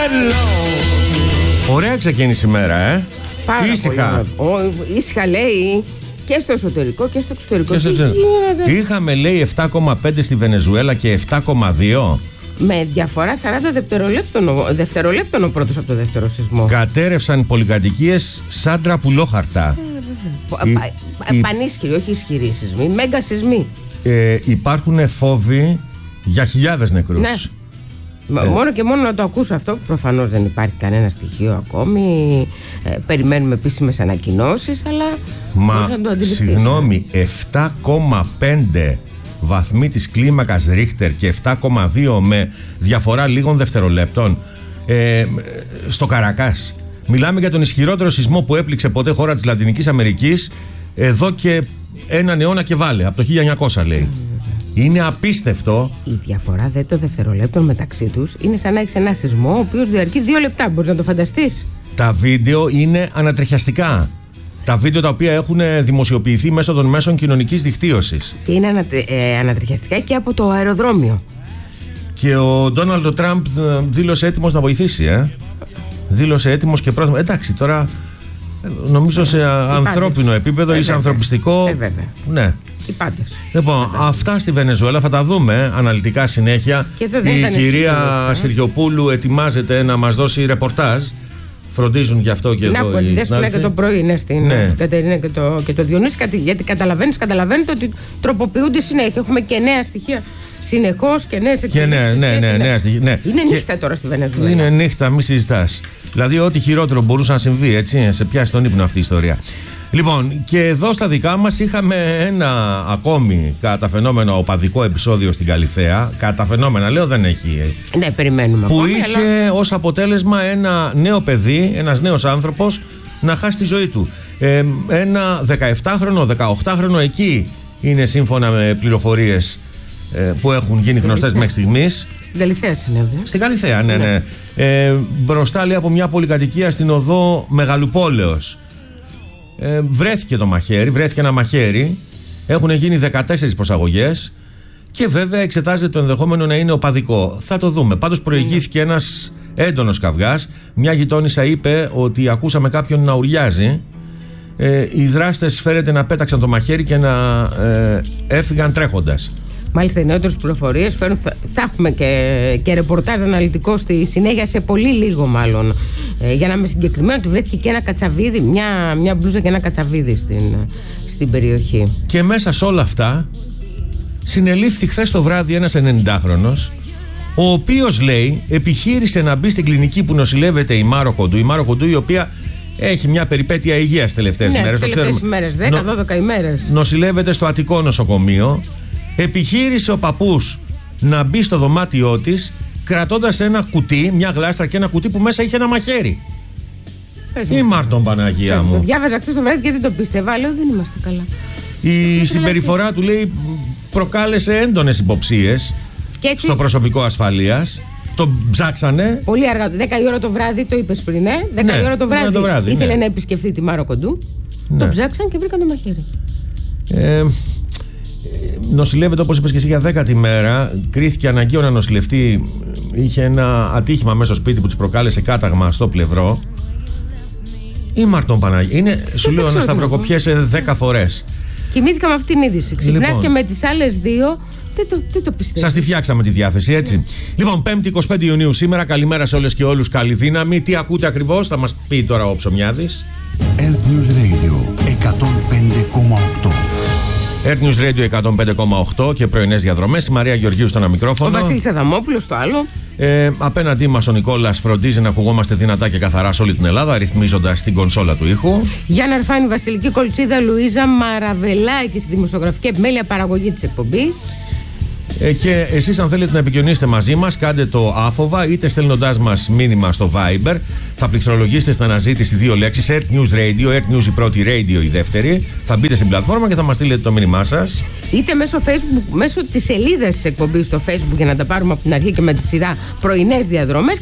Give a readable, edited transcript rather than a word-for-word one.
Ωραία ξεκίνησε η μέρα, Πάρα ήσυχα. πολύ. Ήσυχα λέει και στο εσωτερικό και στο εξωτερικό. Είχαμε λέει 7,5 στη Βενεζουέλα και 7,2. Με διαφορά 40 δευτερολέπτων ο πρώτος από το δεύτερο σεισμό. Κατέρευσαν πολυκατοικίες σαν τραπουλόχαρτα. Πανίσχυροι, όχι ισχυροί σεισμοί. Μέγα σεισμοί. Υπάρχουν φόβοι για χιλιάδες νεκρούς. Ναι. Μόνο και μόνο να το ακούσω αυτό, προφανώς δεν υπάρχει κανένα στοιχείο ακόμη. Περιμένουμε επίσημες ανακοινώσεις, αλλά Μα να το αντιληφθείς. συγγνώμη, 7,5 βαθμοί της κλίμακας Ρίχτερ και 7,2 με διαφορά λίγων δευτερολέπτων στο Καρακάς. Μιλάμε για τον ισχυρότερο σεισμό που έπληξε ποτέ χώρα της Λατινικής Αμερικής εδώ και έναν αιώνα και βάλε, από το 1900 λέει. Είναι απίστευτο. Η διαφορά των δευτερολέπτων μεταξύ τους είναι σαν να έχεις ένα σεισμό ο οποίος διαρκεί 2 λεπτά. Μπορείς να το φανταστείς? Τα βίντεο είναι ανατριχιαστικά. Τα βίντεο τα οποία έχουν δημοσιοποιηθεί μέσω των μέσων κοινωνικής δικτύωσης. Και είναι ανατριχιαστικά και από το αεροδρόμιο. Και ο Ντόναλντ Τραμπ δήλωσε έτοιμος να βοηθήσει. Δήλωσε έτοιμος και πρόθυμος. Εντάξει, τώρα νομίζω σε ανθρώπινο επίπεδο ή σε ανθρωπιστικό. Βέβαια. Ναι. Οι πάντες. Λοιπόν, αυτά στη Βενεζουέλα θα τα δούμε αναλυτικά συνέχεια. Η κυρία Συριοπούλου ετοιμάζεται να μας δώσει ρεπορτάζ. Φροντίζουν γι' αυτό και εδώ οι συνάδελφοι. Και το πρωί είναι στην Κατερίνα και το Διονύση. Γιατί καταλαβαίνετε ότι τροποποιούνται συνέχεια. Έχουμε και νέα στοιχεία συνεχώς και νέες εξελίξεις. Νέα στοιχεία. Είναι νύχτα τώρα στη Βενεζουέλα. Είναι νύχτα, μη συζητάς. Δηλαδή, ό,τι χειρότερο μπορούσε να συμβεί, έτσι, σε πιάσει τον ύπνο αυτή η ιστορία. Λοιπόν, και εδώ στα δικά μας είχαμε ένα ακόμη κατά φαινόμενο οπαδικό επεισόδιο στην Καλιθέα. Κατά φαινόμενα, λέω, δεν έχει. Ναι, περιμένουμε. Που ακόμη, είχε ως αποτέλεσμα ένα νέο παιδί, ένας νέος άνθρωπος, να χάσει τη ζωή του. Ένα 17χρονο, 18χρονο, εκεί είναι σύμφωνα με πληροφορίες που έχουν γίνει γνωστές μέχρι στιγμής. Στην Καλιθέα συνέβη. Στην Καλιθέα, ναι. Μπροστά λέει από μια πολυκατοικία στην οδό Μεγαλοπόλεως. Βρέθηκε ένα μαχαίρι. Έχουν γίνει 14 προσαγωγές. Και βέβαια εξετάζεται το ενδεχόμενο να είναι οπαδικό. Θα το δούμε. Πάντως προηγήθηκε ένας έντονος καυγάς. Μια γειτόνισσα είπε ότι ακούσαμε κάποιον να ουριάζει. Οι δράστες φέρεται να πέταξαν το μαχαίρι και να έφυγαν τρέχοντας. Μάλιστα, οι νεότερες πληροφορίες φέρουν. Θα έχουμε και ρεπορτάζ αναλυτικό στη συνέχεια, σε πολύ λίγο μάλλον. Για να είμαι συγκεκριμένο, ότι βρέθηκε και ένα κατσαβίδι, μια μπλούζα και ένα κατσαβίδι στην περιοχή. Και μέσα σε όλα αυτά, συνελήφθη χθες το βράδυ ένας 90χρονος, ο οποίος λέει επιχείρησε να μπει στην κλινική που νοσηλεύεται η Μάρο Κοντού. Η Μάρο Κοντού, η οποία έχει μια περιπέτεια υγείας τελευταίες μέρες. Τελευταίες ημέρες, 10-12 ημέρες. Νοσηλεύεται στο Αττικό νοσοκομείο. Επιχείρησε ο παππούς να μπει στο δωμάτιό της, κρατώντας ένα κουτί, μια γλάστρα και ένα κουτί που μέσα είχε ένα μαχαίρι. Ή Μάρτον Παναγία μου. Το διάβαζα χθες το βράδυ και δεν το πίστευα. Λέω, δεν είμαστε καλά. Η συμπεριφορά του, λέει, προκάλεσε έντονες υποψίες στο προσωπικό ασφαλείας. Το ψάξανε. Πολύ αργά, 10 η ώρα το βράδυ, το είπες πριν, 10 η ώρα το βράδυ. Ήθελε να επισκεφθεί τη Μάρο Κοντού. Το ψάξαν και βρήκαν το μαχαίρι. Νοσηλεύεται, όπως είπες και εσύ, για 10η μέρα. Κρίθηκε αναγκαίο να νοσηλευτεί. Είχε ένα ατύχημα μέσα στο σπίτι που της προκάλεσε κάταγμα στο πλευρό. Ή Μάρτον Παναγία. Σου λέω να σταυροκοπιέσαι 10 φορές. Κοιμήθηκα με αυτήν την είδηση. Ξυπνάς και με τις άλλες δύο. Δεν το πιστεύω. Σας τη φτιάξαμε τη διάθεση, έτσι. Λοιπόν, 5η 25 Ιουνίου σήμερα. Καλημέρα σε όλες και όλους. Καλή δύναμη. Τι ακούτε ακριβώς, θα μας πει τώρα ο Ψωμιάδης. Earth News Radio 105,8. Earth News Radio 105,8 και πρωινές διαδρομές. Η Μαρία Γεωργίου στο ένα μικρόφωνο. Ο Βασίλης Αδαμόπουλος στο άλλο. Απέναντί μας ο Νικόλας φροντίζει να ακουγόμαστε δυνατά και καθαρά σε όλη την Ελλάδα, ρυθμίζοντας την κονσόλα του ήχου. Γιάννα Αρφάνη, Βασιλική Κολτσίδα, Λουίζα Μαραβελάκη στη δημοσιογραφική επιμέλεια παραγωγή της εκπομπής. Και εσείς, αν θέλετε να επικοινωνήσετε μαζί μας, κάντε το άφοβα, είτε στέλνοντάς μας μήνυμα στο Viber. Θα πληκτρολογήσετε στην αναζήτηση 2 λέξεις, Earth News Radio, Earth News η πρώτη, Radio η δεύτερη. Θα μπείτε στην πλατφόρμα και θα μας στείλετε το μήνυμά σας. Είτε μέσω Facebook, μέσω της σελίδας της εκπομπής στο Facebook, για να τα πάρουμε από την αρχή και με τη σειρά πρωινές διαδρομές.